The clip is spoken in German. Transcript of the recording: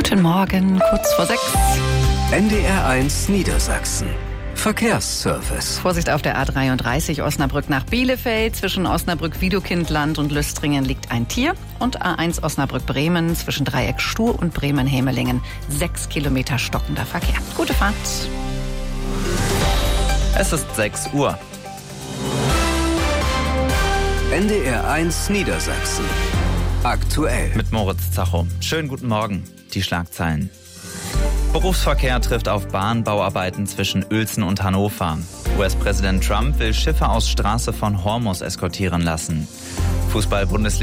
Guten Morgen, kurz vor 6. NDR1 Niedersachsen. Verkehrsservice. Vorsicht auf der A33 Osnabrück nach Bielefeld. Zwischen Osnabrück-Wiedekindland und Lüstringen liegt ein Tier. Und A1 Osnabrück-Bremen zwischen Dreieck Stur und Bremen-Hemelingen. 6 Kilometer stockender Verkehr. Gute Fahrt. Es ist 6 Uhr. NDR1 Niedersachsen. Aktuell. Mit Moritz Zacho. Schönen guten Morgen. Die Schlagzeilen. Berufsverkehr trifft auf Bahnbauarbeiten zwischen Uelzen und Hannover. US-Präsident Trump will Schiffe aus Straße von Hormuz eskortieren lassen. Fußball-Bundesliga